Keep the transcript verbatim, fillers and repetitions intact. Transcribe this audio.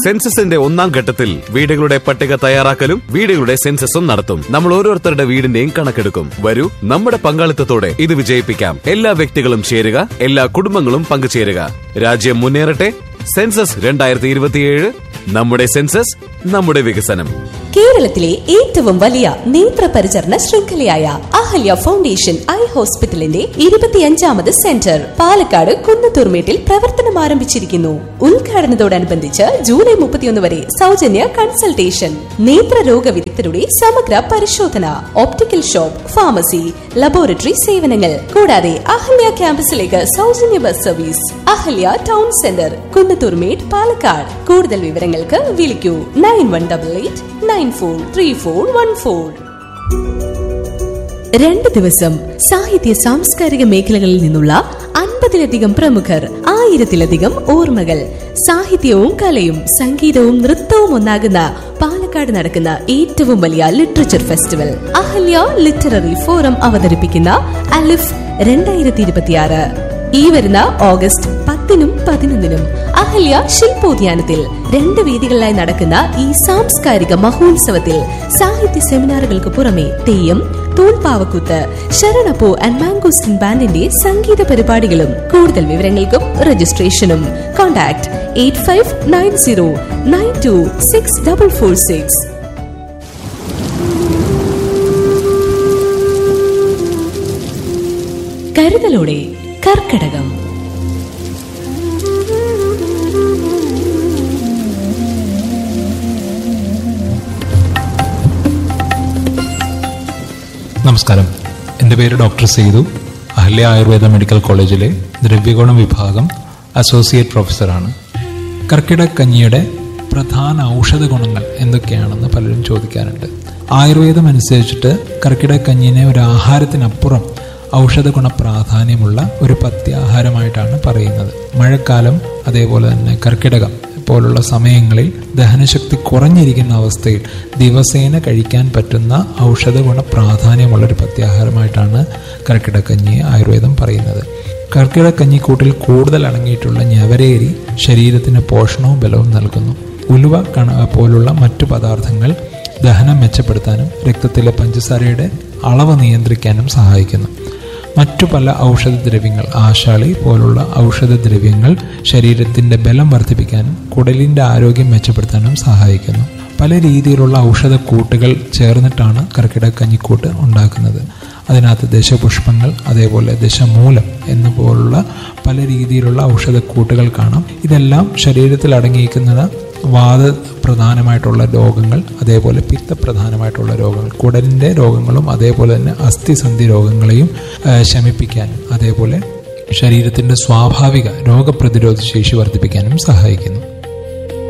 സെൻസസിന്റെ ഒന്നാം ഘട്ടത്തിൽ വീടുകളുടെ പട്ടിക തയ്യാറാക്കലും വീടുകളുടെ സെൻസസും നടത്തും. നമ്മൾ ഓരോരുത്തരുടെ വീടിന്റെയും കണക്കെടുക്കും. വരൂ, നമ്മുടെ പങ്കാളിത്തത്തോടെ ഇത് വിജയിപ്പിക്കാം. എല്ലാ വ്യക്തികളും ചേരുക, എല്ലാ കുടുംബങ്ങളും പങ്കുചേരുക. രാജ്യം മുന്നേറട്ടെ. സെൻസസ് രണ്ടായിരത്തി ഇരുപത്തിയേഴ്. നമ്മുടെ സെൻസസ്, നമ്മുടെ വികസനം. കേരളത്തിലെ ഏറ്റവും വലിയ നേത്രപരിചരണ ശൃംഖലയായ അഹല്യ ഫൗണ്ടേഷൻ ഐ ഹോസ്പിറ്റലിന്റെ ഇരുപത്തിയഞ്ചാമത് സെന്റർ പാലക്കാട് കുന്നത്തൂർമേട്ടിൽ പ്രവർത്തനം ആരംഭിച്ചിരിക്കുന്നു. ഉദ്ഘാടനത്തോടനുബന്ധിച്ച് ജൂലൈ മുപ്പത്തിയൊന്ന് വരെ സൗജന്യ കൺസൾട്ടേഷൻ, നേത്രരോഗ വിദഗ്ധരുടെ സമഗ്ര പരിശോധന, ഓപ്റ്റിക്കൽ ഷോപ്പ്, ഫാർമസി, ലബോറട്ടറി സേവനങ്ങൾ കൂടാതെ അഹല്യ ക്യാമ്പസിലേക്ക് സൗജന്യ bus service. Ahalya town centre, Kunnathurmedu, Palakkad. കൂടുതൽ വിവരങ്ങൾക്ക് വിളിക്കൂ nine one double eight nine four three four one four. രണ്ട് ദിവസം സാഹിത്യ സാംസ്കാരിക മേഖലകളിൽ നിന്നുള്ള അൻപതിലധികം പ്രമുഖർ, ആയിരത്തിലധികം ഓർമ്മകൾ. സാഹിത്യവും കലയും സംഗീതവും നൃത്തവും ഒന്നാകുന്ന പാലക്കാട് നടക്കുന്ന ഏറ്റവും വലിയ literature festival Ahalya literary forum അവതരിപ്പിക്കുന്ന അലിഫ് രണ്ടായിരത്തി ഇരുപത്തിയാറ് ഈ വരുന്ന ഓഗസ്റ്റ് പത്തിനും പതിനൊന്നിനും അഹല്യ ശില്പോദ്യാനത്തിൽ രണ്ട് വേദികളിലായി നടക്കുന്ന ഈ സാംസ്കാരിക മഹോത്സവത്തിൽ സാഹിത്യ സെമിനാറുകൾക്ക് പുറമെ തെയ്യം, തൂൺപാവക്കൂത്ത്, ശരണപ്പൂ ആൻഡ് മാംഗോസ്റ്റിൻ ബാൻഡിന്റെ സംഗീത പരിപാടികളും. കൂടുതൽ വിവരങ്ങൾക്കും രജിസ്ട്രേഷനും contact eight five nine zero nine to six double four six. കരുതലോടെ കർക്കടകം. നമസ്കാരം. എൻ്റെ പേര് ഡോക്ടർ സേതു. അഹല്യ ആയുർവേദ മെഡിക്കൽ കോളേജിലെ ദ്രവ്യഗുണം വിഭാഗം അസോസിയേറ്റ് പ്രൊഫസറാണ്. കർക്കിടകക്കഞ്ഞിയുടെ പ്രധാന ഔഷധ ഗുണങ്ങൾ എന്തൊക്കെയാണെന്ന് പലരും ചോദിക്കാറുണ്ട്. ആയുർവേദം അനുസരിച്ചിട്ട് കർക്കിടകക്കഞ്ഞിനെ ഒരു ആഹാരത്തിനപ്പുറം ഔഷധ ഗുണ പ്രാധാന്യമുള്ള ഒരു പഥ്യാഹാരമായിട്ടാണ് പറയുന്നത്. മഴക്കാലം, അതേപോലെ തന്നെ കർക്കിടകം പോലുള്ള സമയങ്ങളിൽ ദഹനശക്തി കുറഞ്ഞിരിക്കുന്ന അവസ്ഥയിൽ ദിവസേന കഴിക്കാൻ പറ്റുന്ന ഔഷധ ഗുണ പ്രാധാന്യമുള്ളൊരു പഥ്യാഹാരമായിട്ടാണ് കർക്കിടകക്കഞ്ഞിയെ ആയുർവേദം പറയുന്നത്. കർക്കിടകക്കഞ്ഞിക്കൂട്ടിൽ കൂടുതൽ അടങ്ങിയിട്ടുള്ള ഞവരേരി ശരീരത്തിന് പോഷണവും ബലവും നൽകുന്നു. ഉലുവ കണ പോലുള്ള മറ്റു പദാർത്ഥങ്ങൾ ദഹനം മെച്ചപ്പെടുത്താനും രക്തത്തിലെ പഞ്ചസാരയുടെ അളവ് നിയന്ത്രിക്കാനും സഹായിക്കുന്നു. മറ്റു പല ഔഷധദ്രവ്യങ്ങൾ, ആശാളി പോലുള്ള ഔഷധദ്രവ്യങ്ങൾ ശരീരത്തിൻ്റെ ബലം വർദ്ധിപ്പിക്കാനും കുടലിൻ്റെ ആരോഗ്യം മെച്ചപ്പെടുത്താനും സഹായിക്കുന്നു. പല രീതിയിലുള്ള ഔഷധക്കൂട്ടുകൾ ചേർന്നിട്ടാണ് കർക്കിടകക്കഞ്ഞിക്കൂട്ട് ഉണ്ടാക്കുന്നത്. അതിനകത്ത് ദശപുഷ്പങ്ങൾ, അതേപോലെ ദശമൂലം എന്നുപോലുള്ള പല രീതിയിലുള്ള ഔഷധക്കൂട്ടുകൾ കാണാം. ഇതെല്ലാം ശരീരത്തിൽ അടങ്ങിയിരിക്കുന്നത് വാത പ്രധാനമായിട്ടുള്ള രോഗങ്ങൾ, അതേപോലെ പിത്തപ്രധാനമായിട്ടുള്ള രോഗങ്ങൾ, കുടലിൻ്റെ രോഗങ്ങളും അതേപോലെ തന്നെ അസ്ഥിസന്ധി രോഗങ്ങളെയും ശമിപ്പിക്കാനും അതേപോലെ ശരീരത്തിൻ്റെ സ്വാഭാവിക രോഗപ്രതിരോധ ശേഷി വർദ്ധിപ്പിക്കാനും സഹായിക്കുന്നു.